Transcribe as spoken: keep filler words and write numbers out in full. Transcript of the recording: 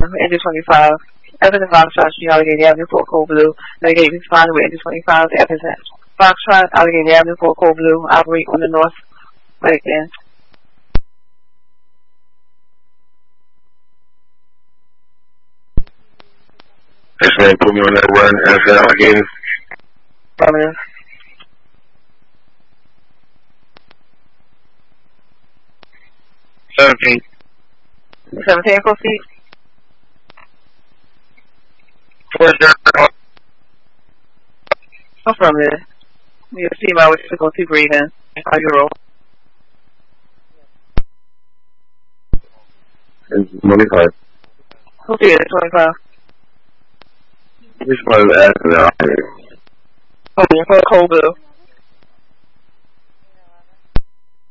Engine twenty-five. Everton Foxtrot, Allegheny Avenue, Fort Cole Blue. Navigate responding with Engine twenty-five to Everton Foxtrot, Allegheny Avenue, Fort Cole Blue. Operate on the north right end. Yes, man, put me on that run. Everton Allegheny. Affirmative. Seventeen. Seventeen, proceed. Affirmative. You see my wish to go to breathing. How you roll? twenty-five. Proceed at twenty-five. Which one is asking that? Oh, you're Fort Cole Blue.